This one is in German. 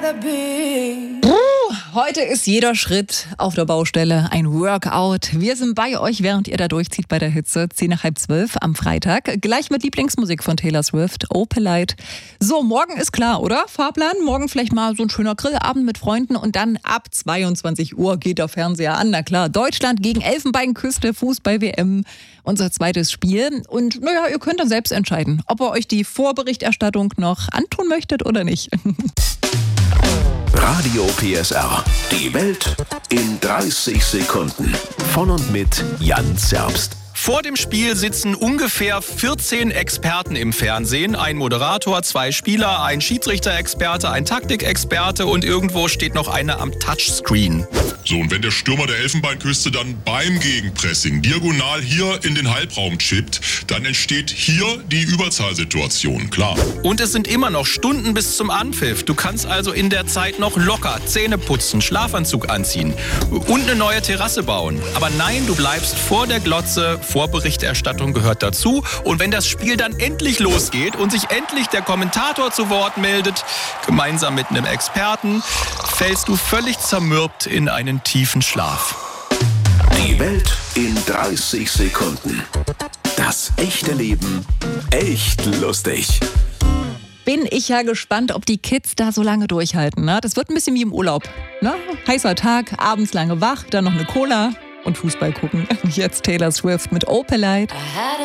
Heute ist jeder Schritt auf der Baustelle ein Workout. Wir sind bei euch, während ihr da durchzieht bei der Hitze. 10:30 am Freitag. Gleich mit Lieblingsmusik von Taylor Swift, Opalite. So, morgen ist klar, oder? Fahrplan? Morgen vielleicht mal so ein schöner Grillabend mit Freunden und dann ab 22 Uhr geht der Fernseher an. Na klar, Deutschland gegen Elfenbeinküste, Fußball-WM. Unser zweites Spiel. Und naja, ihr könnt dann selbst entscheiden, ob ihr euch die Vorberichterstattung noch antun möchtet oder nicht. Radio PSR. Die Welt in 30 Sekunden. Von und mit Jan Zerbst. Vor dem Spiel sitzen ungefähr 14 Experten im Fernsehen. Ein Moderator, 2 Spieler, ein Schiedsrichter-Experte, ein Taktikexperte und irgendwo steht noch einer am Touchscreen. So, und wenn der Stürmer der Elfenbeinküste dann beim Gegenpressing diagonal hier in den Halbraum chippt, dann entsteht hier die Überzahlsituation, klar. Und es sind immer noch Stunden bis zum Anpfiff. Du kannst also in der Zeit noch locker Zähne putzen, Schlafanzug anziehen und eine neue Terrasse bauen. Aber nein, du bleibst vor der Glotze. Vorberichterstattung gehört dazu. Und wenn das Spiel dann endlich losgeht und sich endlich der Kommentator zu Wort meldet, gemeinsam mit einem Experten, fällst du völlig zermürbt in einen tiefen Schlaf. Die Welt in 30 Sekunden. Das echte Leben echt lustig. Bin ich ja gespannt, ob die Kids da so lange durchhalten. Ne? Das wird ein bisschen wie im Urlaub. Ne? Heißer Tag, abends lange wach, dann noch eine Cola und Fußball gucken. Jetzt Taylor Swift mit Opalite.